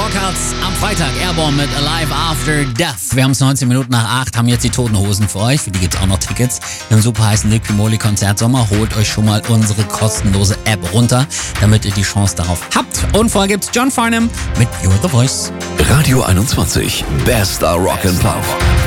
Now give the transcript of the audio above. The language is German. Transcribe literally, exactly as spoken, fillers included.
Rockharts am Freitag. Airborne mit Alive After Death. Wir haben es neunzehn Minuten nach acht, haben jetzt die Toten Hosen für euch. Für die gibt's auch noch Tickets. Im super heißen Nick Primoli Konzert Sommer. Holt euch schon mal unsere kostenlose App runter, damit ihr die Chance darauf habt. Und vorher gibt's John Farnham mit You're the Voice. Radio einundzwanzig. Bester Rock and Pop.